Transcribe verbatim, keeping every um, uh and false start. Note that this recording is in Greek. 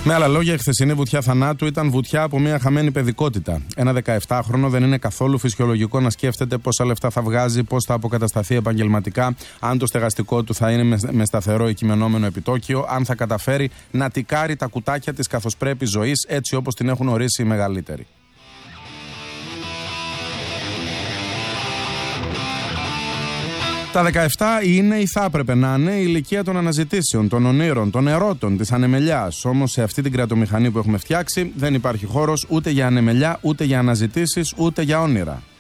Με άλλα λόγια, η χθεσινή βουτιά θανάτου ήταν βουτιά από μια χαμένη παιδικότητα. Ένα δεκαεπτάχρονο δεν είναι καθόλου φυσιολογικό να σκέφτεται πόσα λεφτά θα βγάζει, πώς θα αποκατασταθεί επαγγελματικά, αν το στεγαστικό του θα είναι με σταθερό ή κειμενόμενο επιτόκιο, αν θα καταφέρει να τικάρει τα κουτάκια της καθώς πρέπει ζωής, έτσι όπως την έχουν ορίσει οι μεγαλύτεροι. Τα δεκαεπτά είναι ή θα έπρεπε να είναι η ηλικία των αναζητήσεων, των ονείρων, των ερώτων, της ανεμελιάς. Όμως σε αυτή την κρατομηχανή που έχουμε φτιάξει δεν υπάρχει χώρος ούτε για ανεμελιά, ούτε για αναζητήσεις, ούτε για όνειρα.